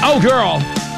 Oh, girl.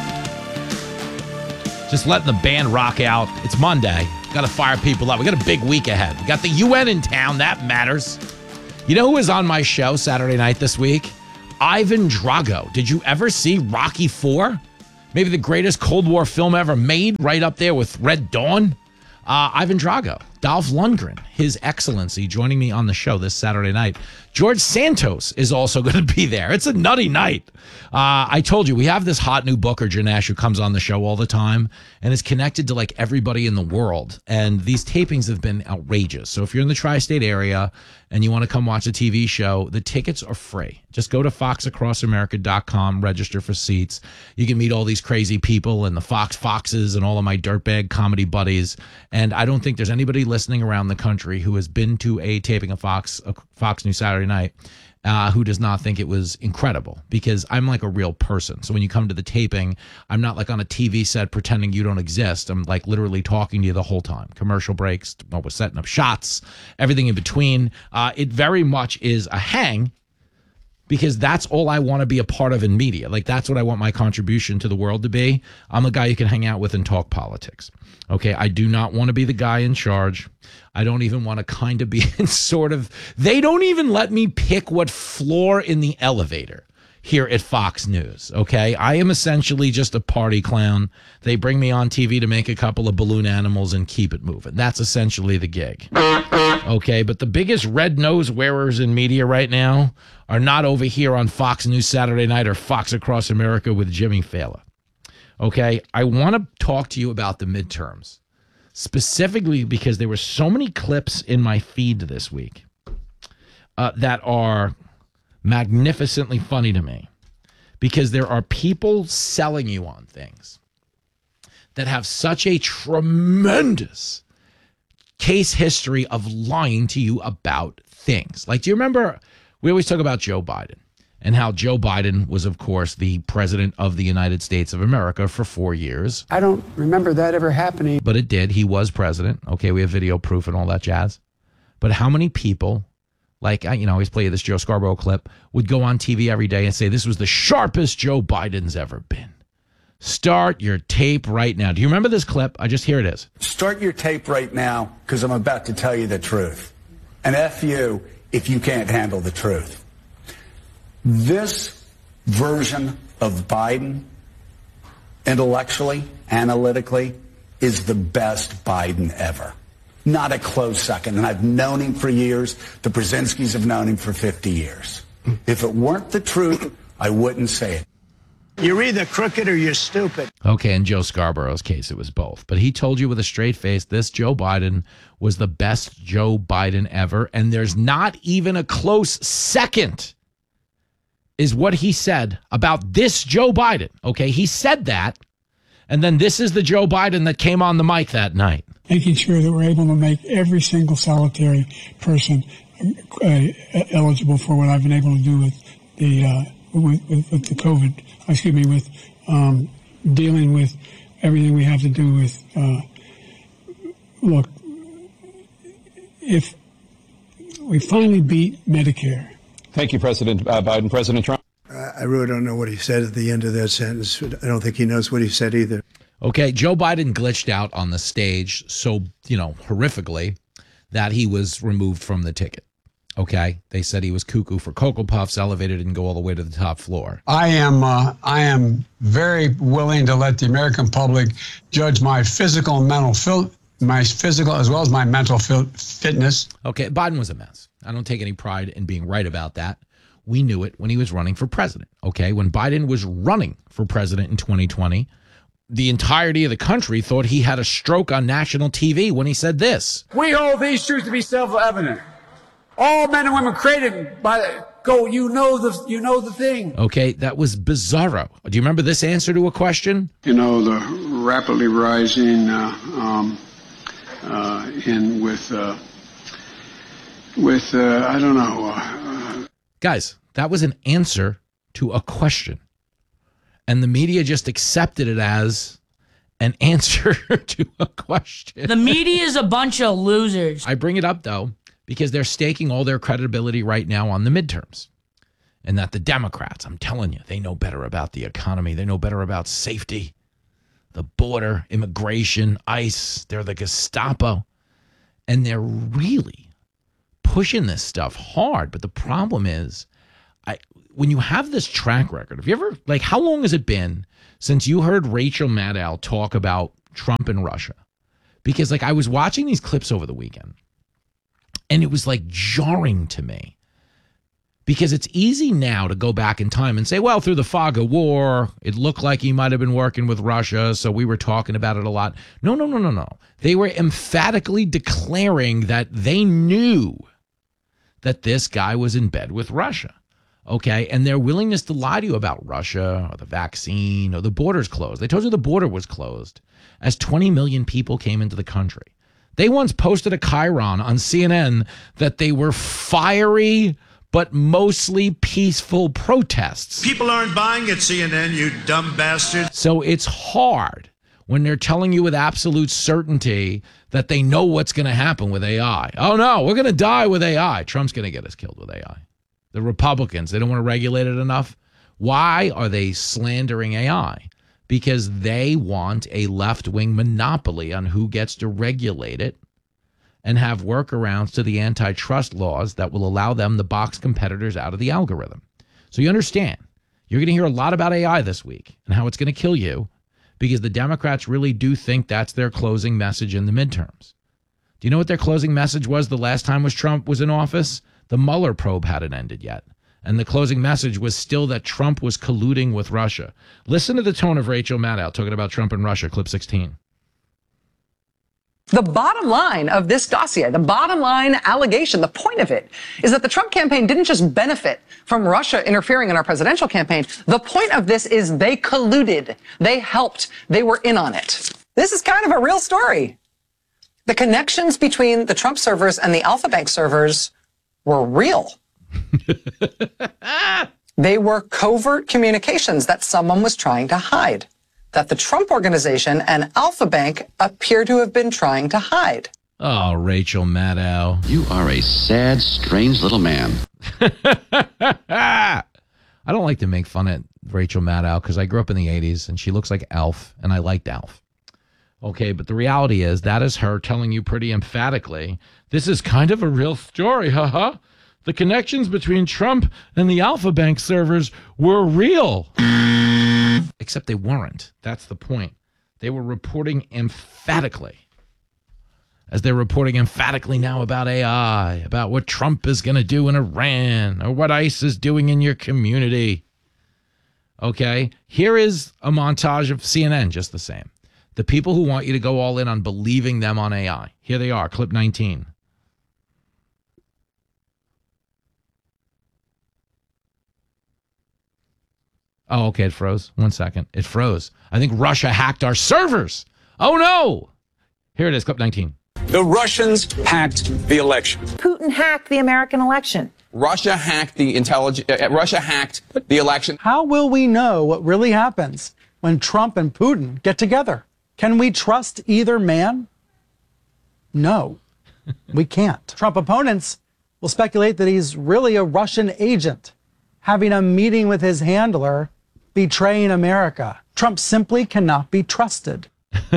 Just letting the band rock out. It's Monday. Got to fire people up. We got a big week ahead. We got the UN in town. That matters. You know who was on my show Saturday night this week? Ivan Drago. Did you ever see Rocky IV? Maybe the greatest Cold War film ever made, right up there with Red Dawn. Ivan Drago, Dolph Lundgren, His Excellency, joining me on the show this Saturday night. George Santos is also going to be there. It's a nutty night. I told you, we have this hot new booker, Janesh, who comes on the show all the time and is connected to like everybody in the world. And these tapings have been outrageous. So if you're in the tri-state area and you want to come watch a TV show, the tickets are free. Just go to foxacrossamerica.com, register for seats. You can meet all these crazy people and the Foxes and all of my dirtbag comedy buddies. And I don't think there's anybody listening around the country who has been to a taping of Fox News Saturday Night who does not think it was incredible, because I'm like a real person. So when you come to the taping, I'm not like on a TV set pretending you don't exist. I'm like literally talking to you the whole time. Commercial breaks, we're setting up shots, everything in between. It very much is a hang, because that's all I want to be a part of in media. Like, that's what I want my contribution to the world to be. I'm a guy you can hang out with and talk politics. Okay, I do not want to be the guy in charge. I don't even want to kind of be in sort of, they don't even let me pick what floor in the elevator here at Fox News, okay? I am essentially just a party clown. They bring me on TV to make a couple of balloon animals and keep it moving. That's essentially the gig, okay? But the biggest red nose wearers in media right now are not over here on Fox News Saturday Night or Fox Across America with Jimmy Fallon, okay? I want to talk to you about the midterms, specifically because there were so many clips in my feed this week that are magnificently funny to me, because there are people selling you on things that have such a tremendous case history of lying to you about things. Like, do you remember, we always talk about Joe Biden and how Joe Biden was, of course, the president of the United States of America for 4 years. I don't remember that ever happening. But it did. He was president. Okay, we have video proof and all that jazz. But how many people, like, I always play you this Joe Scarborough clip, would go on TV every day and say, this was the sharpest Joe Biden's ever been. Start your tape right now. Do you remember this clip? Here it is. Start your tape right now, because I'm about to tell you the truth. And F you if you can't handle the truth. This version of Biden, intellectually, analytically, is the best Biden ever. Not a close second. And I've known him for years. The Brzezinskis have known him for 50 years. If it weren't the truth, I wouldn't say it. You're either crooked or you're stupid. Okay, in Joe Scarborough's case, it was both. But he told you with a straight face, this Joe Biden was the best Joe Biden ever. And there's not even a close second, is what he said about this Joe Biden. Okay, he said that. And then this is the Joe Biden that came on the mic that night. Making sure that we're able to make every single solitary person eligible for what I've been able to do with the with the COVID, with dealing with everything we have to do with, look, if we finally beat Medicare. Thank you, President Biden. President Trump. I really don't know what he said at the end of that sentence. I don't think he knows what he said either. Okay, Joe Biden glitched out on the stage so, horrifically that he was removed from the ticket. Okay, they said he was cuckoo for Cocoa Puffs, elevator didn't go all the way to the top floor. I am very willing to let the American public judge my physical and mental my physical as well as my mental fitness. Okay, Biden was a mess. I don't take any pride in being right about that. We knew it when he was running for president. Okay, when Biden was running for president in 2020, the entirety of the country thought he had a stroke on national TV when he said this. We hold these truths to be self-evident. All men and women created by you know the thing. Okay, that was bizarro. Do you remember this answer to a question? The rapidly rising I don't know. Guys, that was an answer to a question. And the media just accepted it as an answer to a question. The media is a bunch of losers. I bring it up, though, because they're staking all their credibility right now on the midterms. And that the Democrats, I'm telling you, they know better about the economy. They know better about safety, the border, immigration, ICE. They're the Gestapo. And they're really pushing this stuff hard. But the problem is, when you have this track record, have you ever, like, how long has it been since you heard Rachel Maddow talk about Trump and Russia? Because, like, I was watching these clips over the weekend, and it was, like, jarring to me. Because it's easy now to go back in time and say, well, through the fog of war, it looked like he might have been working with Russia, so we were talking about it a lot. No. They were emphatically declaring that they knew that this guy was in bed with Russia. Okay, and their willingness to lie to you about Russia or the vaccine or the border's closed. They told you the border was closed as 20 million people came into the country. They once posted a chyron on CNN that they were fiery but mostly peaceful protests. People aren't buying it, CNN, you dumb bastard. So it's hard when they're telling you with absolute certainty that they know what's going to happen with AI. Oh, no, we're going to die with AI. Trump's going to get us killed with AI. The Republicans, they don't want to regulate it enough. Why are they slandering AI? Because they want a left-wing monopoly on who gets to regulate it and have workarounds to the antitrust laws that will allow them to box competitors out of the algorithm. So you understand, you're going to hear a lot about AI this week and how it's going to kill you because the Democrats really do think that's their closing message in the midterms. Do you know what their closing message was the last time Trump was in office? The Mueller probe hadn't ended yet. And the closing message was still that Trump was colluding with Russia. Listen to the tone of Rachel Maddow talking about Trump and Russia, clip 16. The bottom line of this dossier, the bottom line allegation, the point of it is that the Trump campaign didn't just benefit from Russia interfering in our presidential campaign. The point of this is they colluded. They helped. They were in on it. This is kind of a real story. The connections between the Trump servers and the Alpha Bank servers were real. They were covert communications that someone was trying to hide, that the Trump Organization and Alpha Bank appear to have been trying to hide. Oh, Rachel Maddow. You are a sad, strange little man. I don't like to make fun of Rachel Maddow because I grew up in the 80s and she looks like Alf, and I liked Alf. Okay, but the reality is that is her telling you pretty emphatically, this is kind of a real story, haha. The connections between Trump and the Alpha Bank servers were real. Except they weren't. That's the point. They were reporting emphatically, as they're reporting emphatically now about AI, about what Trump is going to do in Iran, or what ICE is doing in your community. Okay, here is a montage of CNN, just the same. The people who want you to go all in on believing them on AI. Here they are, clip 19. Oh, okay, it froze. 1 second. It froze. I think Russia hacked our servers. Oh, no. Here it is, clip 19. The Russians hacked the election. Putin hacked the American election. Russia hacked the Russia hacked the election. How will we know what really happens when Trump and Putin get together? Can we trust either man? No, we can't. Trump opponents will speculate that he's really a Russian agent, having a meeting with his handler, betraying America. Trump simply cannot be trusted.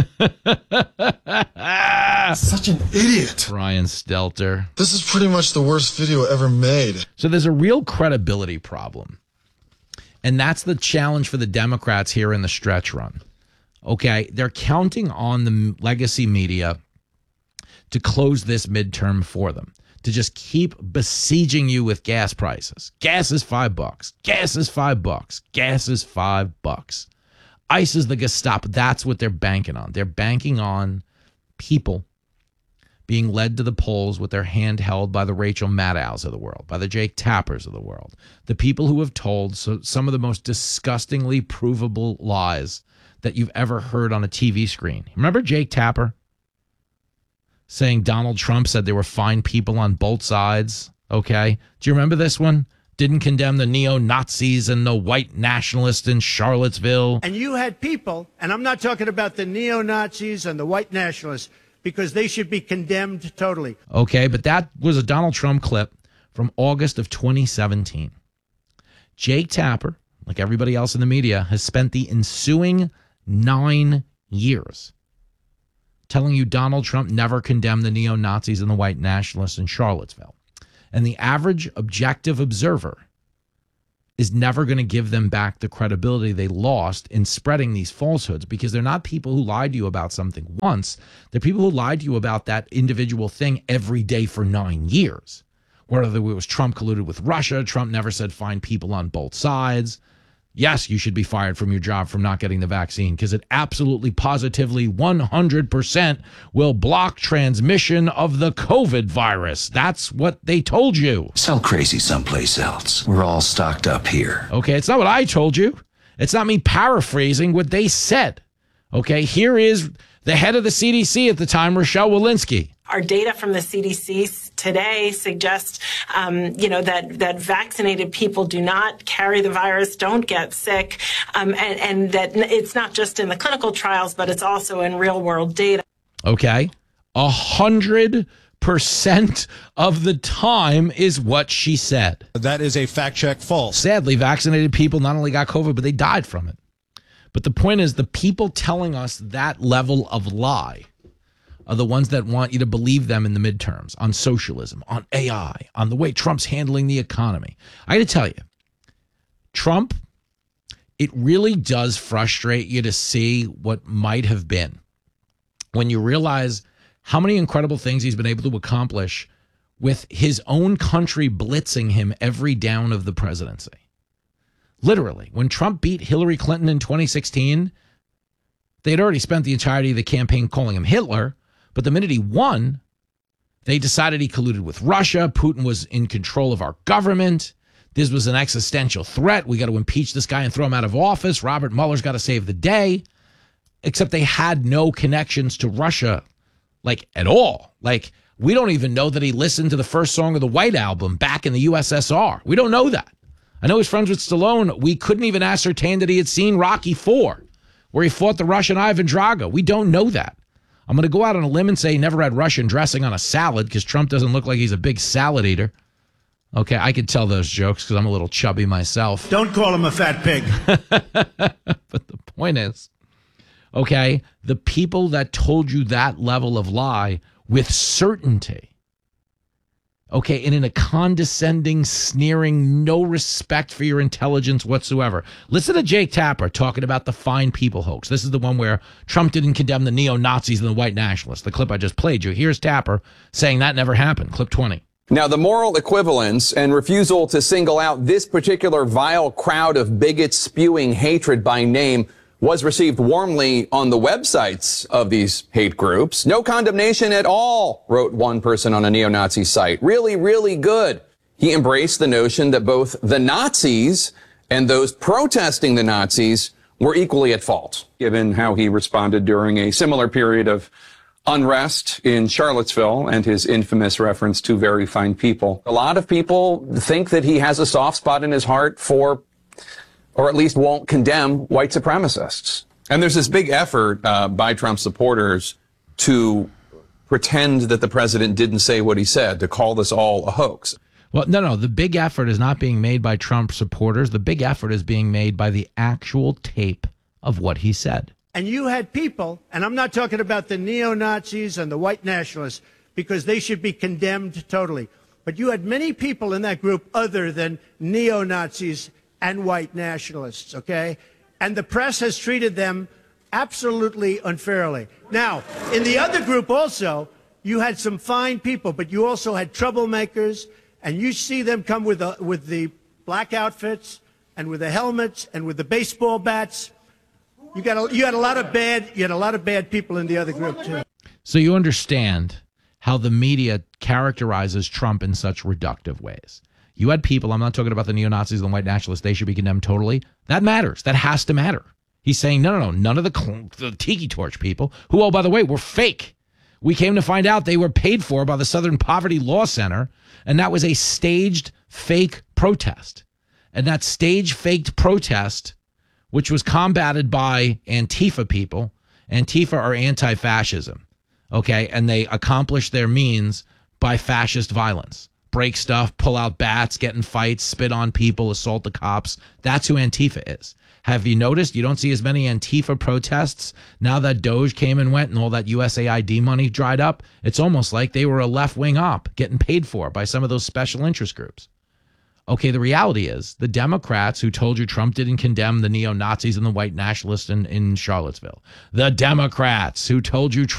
Such an idiot. Brian Stelter. This is pretty much the worst video ever made. So there's a real credibility problem. And that's the challenge for the Democrats here in the stretch run. Okay, they're counting on the legacy media to close this midterm for them, to just keep besieging you with gas prices. Gas is $5. Gas is $5. Gas is $5. ICE is the Gestapo. That's what they're banking on. They're banking on people being led to the polls with their hand held by the Rachel Maddows of the world, by the Jake Tappers of the world, the people who have told some of the most disgustingly provable lies that you've ever heard on a TV screen. Remember Jake Tapper saying Donald Trump said there were fine people on both sides? Okay. Do you remember this one? Didn't condemn the neo-Nazis and the white nationalists in Charlottesville. And you had people, and I'm not talking about the neo-Nazis and the white nationalists, because they should be condemned totally. Okay, but that was a Donald Trump clip from August of 2017. Jake Tapper, like everybody else in the media, has spent the ensuing 9 years telling you Donald Trump never condemned the neo-Nazis and the white nationalists in Charlottesville. And the average objective observer is never going to give them back the credibility they lost in spreading these falsehoods, because they're not people who lied to you about something once. They're people who lied to you about that individual thing every day for 9 years. Whether it was Trump colluded with Russia, Trump never said find people on both sides. Yes, you should be fired from your job from not getting the vaccine, because it absolutely, positively, 100% will block transmission of the COVID virus. That's what they told you. Sell crazy someplace else. We're all stocked up here. Okay, it's not what I told you. It's not me paraphrasing what they said. Okay, here is the head of the CDC at the time, Rochelle Walensky. Our data from the CDC today suggests, that vaccinated people do not carry the virus, don't get sick, and that it's not just in the clinical trials, but it's also in real world data. Okay, 100% of the time is what she said. That is a fact check false. Sadly, vaccinated people not only got COVID, but they died from it. But the point is, the people telling us that level of lie are the ones that want you to believe them in the midterms, on socialism, on AI, on the way Trump's handling the economy. I got to tell you, Trump, it really does frustrate you to see what might have been when you realize how many incredible things he's been able to accomplish with his own country blitzing him every down of the presidency. Literally, when Trump beat Hillary Clinton in 2016, they had already spent the entirety of the campaign calling him Hitler. But the minute he won, they decided he colluded with Russia. Putin was in control of our government. This was an existential threat. We got to impeach this guy and throw him out of office. Robert Mueller's got to save the day. Except they had no connections to Russia, like, at all. Like, we don't even know that he listened to the first song of the White Album back in the USSR. We don't know that. I know he's friends with Stallone. We couldn't even ascertain that he had seen Rocky IV, where he fought the Russian Ivan Drago. We don't know that. I'm going to go out on a limb and say he never had Russian dressing on a salad, because Trump doesn't look like he's a big salad eater. Okay, I could tell those jokes because I'm a little chubby myself. Don't call him a fat pig. But the point is, okay, the people that told you that level of lie with certainty, okay, and in a condescending, sneering, no respect for your intelligence whatsoever. Listen to Jake Tapper talking about the fine people hoax. This is the one where Trump didn't condemn the neo-Nazis and the white nationalists. The clip I just played you. Here's Tapper saying that never happened. Clip 20. Now, the moral equivalence and refusal to single out this particular vile crowd of bigots spewing hatred by name was received warmly on the websites of these hate groups. No condemnation at all, wrote one person on a neo-Nazi site. Really, really good. He embraced the notion that both the Nazis and those protesting the Nazis were equally at fault, given how he responded during a similar period of unrest in Charlottesville and his infamous reference to very fine people. A lot of people think that he has a soft spot in his heart for, or at least won't condemn, white supremacists. And there's this big effort by Trump supporters to pretend that the president didn't say what he said, to call this all a hoax. Well, no, the big effort is not being made by Trump supporters. The big effort is being made by the actual tape of what he said. And you had people, and I'm not talking about the neo-Nazis and the white nationalists, because they should be condemned totally. But you had many people in that group other than neo-Nazis and white nationalists, okay? And the press has treated them absolutely unfairly. Now, in the other group also, you had some fine people, but you also had troublemakers, and you see them come with the black outfits and with the helmets and with the baseball bats. You had a lot of bad people in the other group too. So you understand how the media characterizes Trump in such reductive ways. You had people, I'm not talking about the neo-Nazis and the white nationalists, they should be condemned totally. That matters. That has to matter. He's saying, no, none of the Tiki Torch people, who, oh, by the way, were fake. We came to find out they were paid for by the Southern Poverty Law Center, and that was a staged fake protest. And that stage faked protest, which was combated by Antifa people. Antifa are anti-fascism, okay? And they accomplished their means by fascist violence. break stuff, pull out bats, get in fights, spit on people, assault the cops. That's who Antifa is. Have you noticed you don't see as many Antifa protests now that Doge came and went and all that USAID money dried up? It's almost like they were a left-wing op getting paid for by some of those special interest groups. Okay, the reality is the Democrats who told you Trump didn't condemn the neo-Nazis and the white nationalists in Charlottesville, the Democrats who told you Trump